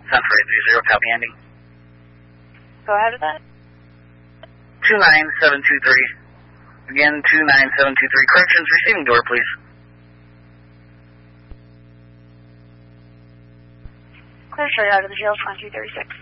Sound for 830, copy ending. Go ahead with that. 29723. Again, 29723. Corrections, receiving door, please. Clear straight out of the jail, 2236.